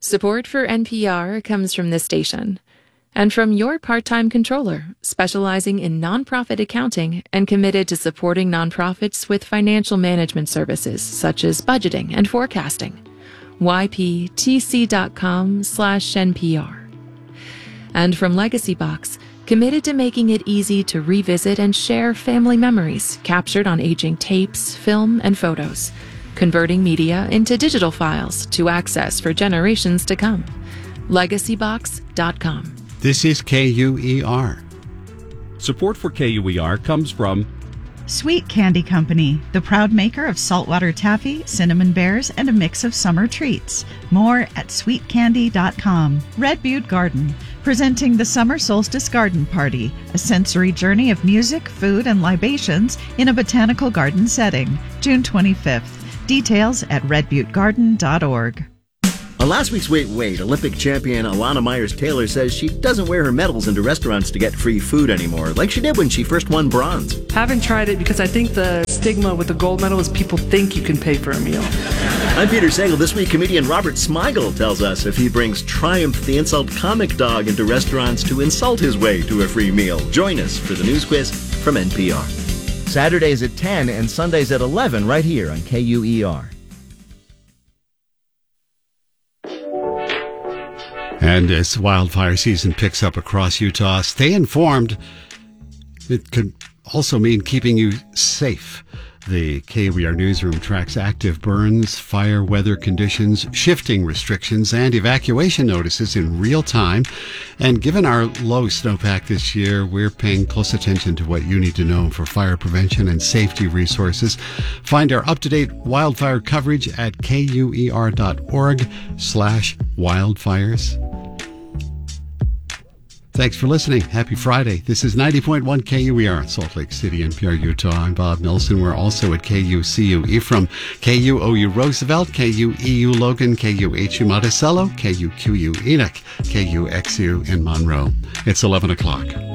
Support for NPR comes from this station and from your part-time controller, specializing in nonprofit accounting and committed to supporting nonprofits with financial management services such as budgeting and forecasting. yptc.com/NPR. And from Legacy Box, committed to making it easy to revisit and share family memories captured on aging tapes, film, and photos, converting media into digital files to access for generations to come. LegacyBox.com. This is KUER. Support for KUER comes from Sweet Candy Company, the proud maker of saltwater taffy, cinnamon bears, and a mix of summer treats. More at sweetcandy.com. Red Butte Garden, presenting the Summer Solstice Garden Party, a sensory journey of music, food, and libations in a botanical garden setting. June 25th. Details at redbuttegarden.org. On last week's Wait, Olympic champion Alana Myers-Taylor says she doesn't wear her medals into restaurants to get free food anymore, like she did when she first won bronze. Haven't tried it because I think the stigma with the gold medal is people think you can pay for a meal. I'm Peter Sagal. This week, comedian Robert Smigel tells us if he brings Triumph the Insult Comic Dog into restaurants to insult his way to a free meal. Join us for the news quiz from NPR. Saturdays at 10 and Sundays at 11 right here on KUER. And as wildfire season picks up across Utah, stay informed. It could also mean keeping you safe. The KUER newsroom tracks active burns, fire weather conditions, shifting restrictions, and evacuation notices in real time. And given our low snowpack this year, we're paying close attention to what you need to know for fire prevention and safety resources. Find our up-to-date wildfire coverage at kuer.org/wildfires. Thanks for listening. Happy Friday. This is 90.1 KUER in Salt Lake City, NPR, Utah. I'm Bob Nelson. We're also at KUCU Ephraim, KUOU Roosevelt, KUEU Logan, KUHU Monticello, KUQU Enoch, KUXU in Monroe. It's 11 o'clock.